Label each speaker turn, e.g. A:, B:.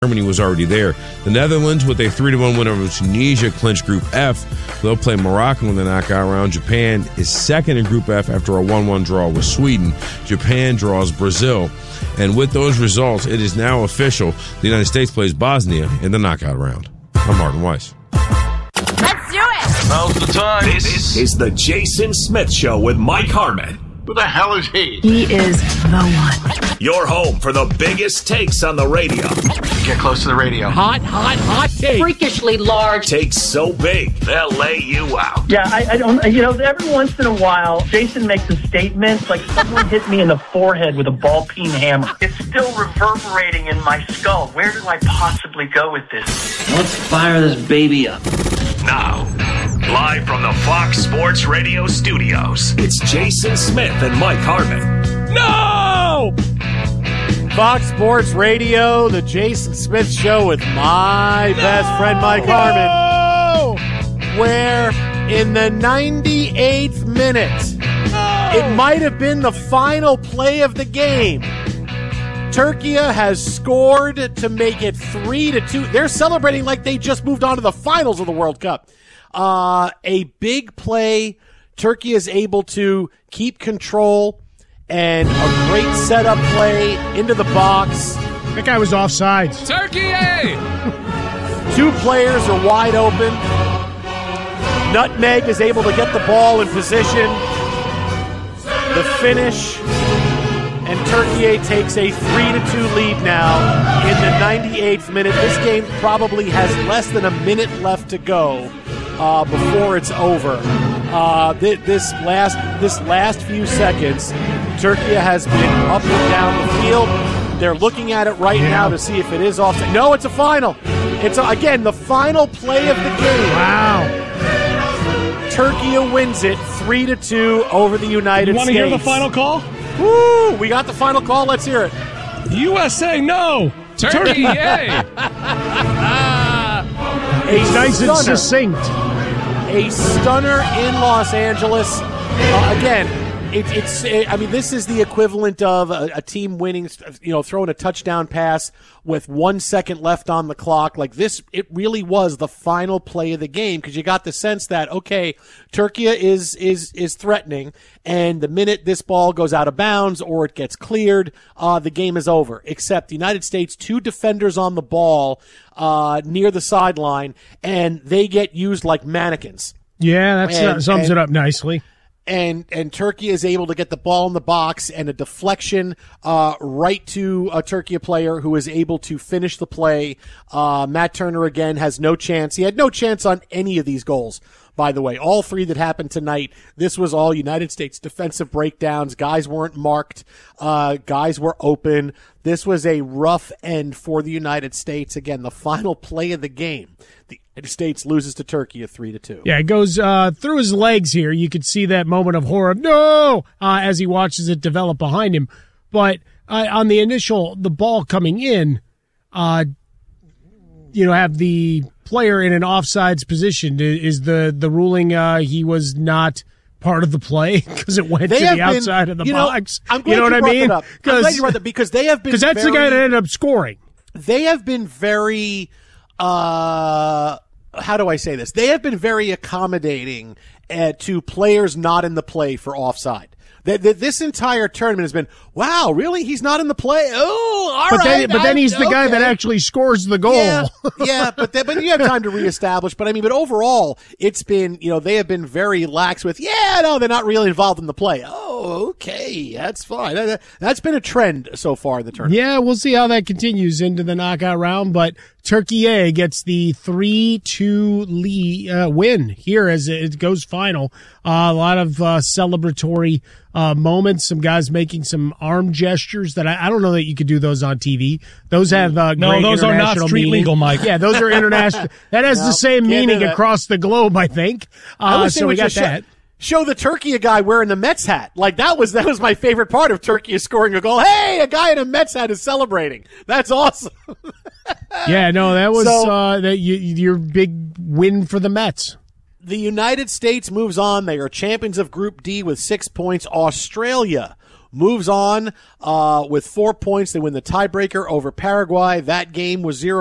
A: Germany was already there. The Netherlands, with a 3-1 win over Tunisia, clinched Group F. They'll play Morocco in the knockout round. Japan is second in Group F after a 1-1 draw with Sweden. Japan draws Brazil. And with those results, it is now official. The United States plays Bosnia in the knockout round. I'm Martin Weiss.
B: Let's do it!
C: Now's the time.
D: This is the Jason Smith Show with Mike Harmon.
C: Who the hell is he?
B: He is the one.
D: Your home for the biggest takes on the radio.
C: Get close to the radio.
E: Hot take.
B: Freakishly large.
D: Takes so big, they'll lay you out.
F: Yeah, I don't, every once in a while, Jason makes a statement like someone hit me in the forehead with a ball-peen hammer. It's still reverberating in my skull. Where do I possibly go with this?
G: Let's fire this baby up.
D: Now, live from the Fox Sports Radio studios, it's Jason Smith and Mike Harmon.
E: No! Fox Sports Radio, the Jason Smith Show with my best friend Mike Harmon. Where in the 98th minute, it might have been the final play of the game, Turkey has scored to make it 3-2. They're celebrating like they just moved on to the finals of the World Cup. A big play. Turkey is able to keep control, and a great setup play into the box.
H: That guy was offsides.
I: Turkey!
E: Two players are wide open. Nutmeg is able to get the ball in position. The finish. And Turkey takes a 3-2 lead now in the 98th minute. This game probably has less than a minute left to go before it's over. This last few seconds, Turkey has been up and down the field. They're looking at it right now to see if it is offside. No, it's a final. It's, again, the final play of the game.
H: Wow.
E: Turkey wins it 3-2 over the United States.
H: You want to hear the final call?
E: Woo! We got the final call. Let's hear it.
H: USA, no.
I: Turkey, yay!
H: It's nice and succinct.
E: A stunner in Los Angeles. Again, this is the equivalent of a team winning, throwing a touchdown pass with 1 second left on the clock. Like this, it really was the final play of the game because you got the sense that, okay, Turkey is threatening, and the minute this ball goes out of bounds or it gets cleared, the game is over. Except the United States, 2 defenders on the ball near the sideline, and they get used like mannequins.
H: Yeah, that sums it up nicely.
E: And Turkey is able to get the ball in the box and a deflection right to a Turkey player who is able to finish the play. Matt Turner, again, has no chance. He had no chance on any of these goals, by the way. All 3 that happened tonight, this was all United States defensive breakdowns. Guys weren't marked. Guys were open. This was a rough end for the United States. Again, the final play of the game. The United States loses to Turkey at 3-2.
H: Yeah, it goes through his legs here. You could see that moment of horror, no, as he watches it develop behind him. But on the ball coming in, have the player in an offsides position. Is the ruling he was not part of the play because it went to the outside of the box?
E: I'm glad
H: what I mean?
E: I'm glad you brought that because they have been
H: because that's the guy that ended up scoring.
E: They have been very. How do I say this? They have been very accommodating to players not in the play for offside. This entire tournament has been, wow, really? He's not in the play? Oh, all right.
H: But then he's the guy that actually scores the goal.
E: Yeah, but you have time to reestablish. But overall, it's been, they have been very lax with, they're not really involved in the play. Oh, okay, that's fine. That's been a trend so far in the tournament.
H: Yeah, we'll see how that continues into the knockout round. But Turkey gets the 3-2 win here as it goes final. A lot of celebratory moments. Some guys making some arm gestures that I don't know that you could do those on TV. Those have great
J: those are not street
H: meaning.
J: legal, Mike.
H: Yeah, those are international. That has the same meaning across the globe, I think. So we got that.
E: Show the Turkey a guy wearing the Mets hat. Like that was my favorite part of Turkey is scoring a goal. Hey, a guy in a Mets hat is celebrating. That's awesome.
H: Yeah, no, that was your big win for the Mets.
E: The United States moves on. They are champions of Group D with 6 points. Australia moves on with 4 points. They win the tiebreaker over Paraguay. That game was 0